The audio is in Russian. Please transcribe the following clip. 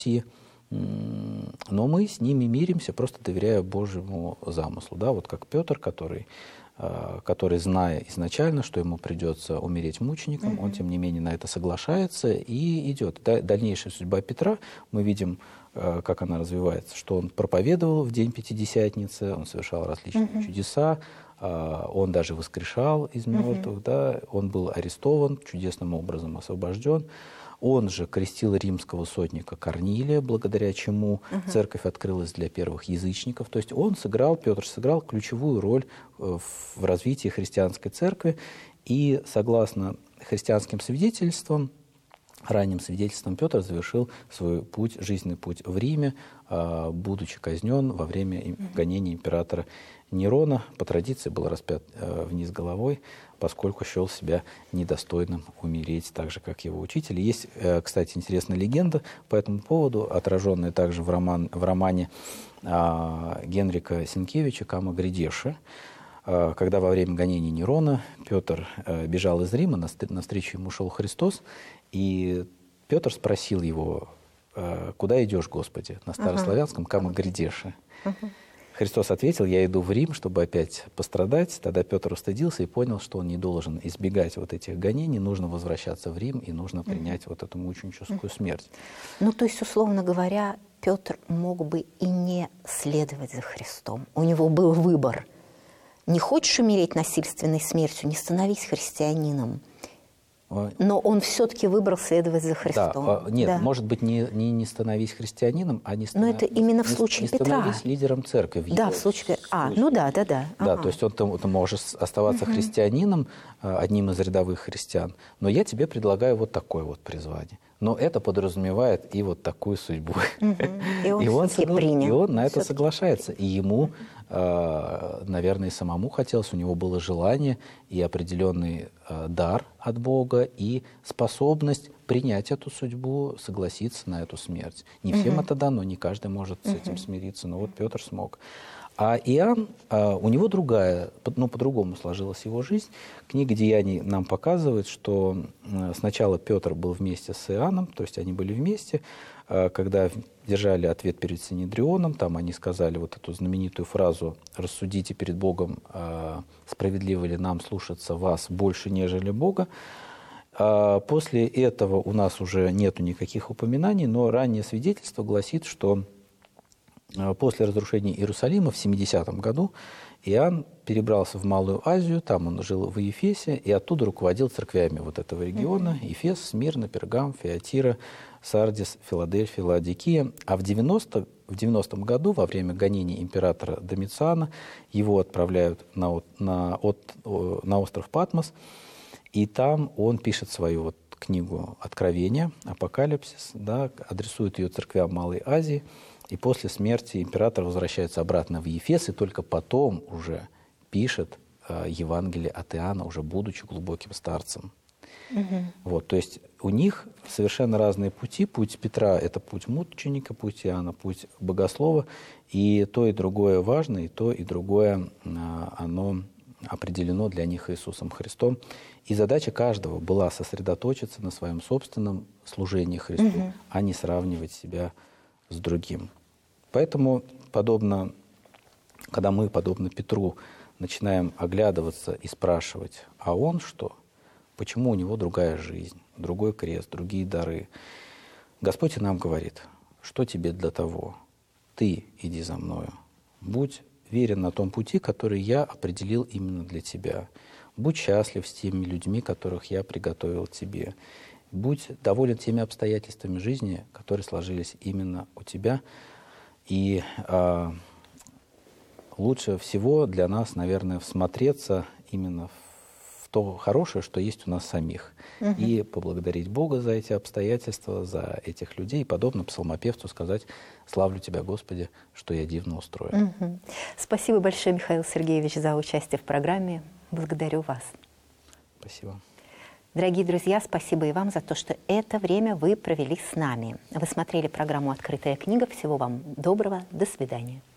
но мы с ними миримся, просто доверяя Божьему замыслу. Да? Вот как Петр, который, зная изначально, что ему придется умереть мучеником, он, тем не менее, на это соглашается и идет. Дальнейшая судьба Петра, мы видим, как она развивается, что он проповедовал в день Пятидесятницы, он совершал различные чудеса, он даже воскрешал из мертвых, да? Он был арестован, чудесным образом освобожден. Он же крестил римского сотника Корнилия, благодаря чему церковь открылась для первых язычников. То есть Петр сыграл ключевую роль в развитии христианской церкви. И согласно христианским свидетельствам, ранним свидетельством, Петр завершил свой жизненный путь в Риме, будучи казнен во время гонения императора Нерона. По традиции был распят вниз головой, поскольку счел себя недостойным умереть, так же, как его учитель. Есть, кстати, интересная легенда по этому поводу, отраженная также в романе Генрика Сенкевича «Кама Грядеши», когда во время гонения Нерона Петр бежал из Рима, навстречу ему шел Христос, и Петр спросил его: «Куда идешь, Господи?» На старославянском «Кама Грядеши». Христос ответил: «Я иду в Рим, чтобы опять пострадать». Тогда Петр устыдился и понял, что он не должен избегать вот этих гонений, нужно возвращаться в Рим и нужно принять вот эту мученическую смерть. Ну, то есть, условно говоря, Петр мог бы и не следовать за Христом. У него был выбор. Не хочешь умереть насильственной смертью, не становись христианином. Но он все-таки выбрал следовать за Христом. Да, нет, да. Может быть, не становись христианином, а не Но это именно в случае Петра. становись лидером церкви. Да, в случае... ну да. Да, то есть ты можешь оставаться христианином, одним из рядовых христиан, но я тебе предлагаю вот такое вот призвание. Но это подразумевает и вот такую судьбу. И он принял. И он на это соглашается. И ему, наверное, и самому хотелось, у него было желание и определенный дар от Бога, и способность принять эту судьбу, согласиться на эту смерть. Не всем это дано, не каждый может с этим смириться, но вот Петр смог. А Иоанн, у него по-другому сложилась его жизнь. Книга «Деяний» нам показывает, что сначала Петр был вместе с Иоанном, то есть они были вместе, когда держали ответ перед Синедрионом, там они сказали вот эту знаменитую фразу: «Рассудите перед Богом, справедливо ли нам слушаться вас больше, нежели Бога». После этого у нас уже нету никаких упоминаний, но раннее свидетельство гласит, что после разрушения Иерусалима в 70-м году Иоанн перебрался в Малую Азию, там он жил в Ефесе, и оттуда руководил церквями вот этого региона: Ефес, Смирна, Пергам, Фиатира, Сардис, Филадельфия, Лаодикия. А в 90-м году, во время гонений императора Домициана, его отправляют на остров Патмос, и там он пишет свою вот книгу «Откровение», «Апокалипсис», да, адресует ее церквям Малой Азии. И после смерти император возвращается обратно в Ефес, и только потом уже пишет Евангелие от Иоанна, уже будучи глубоким старцем. Вот, то есть у них совершенно разные пути. Путь Петра – это путь мученика, путь Иоанна – путь богослова. И то, и другое важно, и то, и другое оно определено для них Иисусом Христом. И задача каждого была сосредоточиться на своем собственном служении Христу, а не сравнивать себя с другим. Поэтому, когда мы, подобно Петру, начинаем оглядываться и спрашивать: а он что? Почему у него другая жизнь, другой крест, другие дары? Господь и нам говорит: что тебе для того? Ты иди за мною. Будь верен на том пути, который я определил именно для тебя. Будь счастлив с теми людьми, которых я приготовил тебе. Будь доволен теми обстоятельствами жизни, которые сложились именно у тебя. И лучше всего для нас, наверное, всмотреться именно в то хорошее, что есть у нас самих. И поблагодарить Бога за эти обстоятельства, за этих людей. И подобно псалмопевцу сказать: «Славлю Тебя, Господи, что я дивно устроен». Спасибо большое, Михаил Сергеевич, за участие в программе. Благодарю вас. Спасибо. Дорогие друзья, спасибо и вам за то, что это время вы провели с нами. Вы смотрели программу «Открытая книга». Всего вам доброго. До свидания.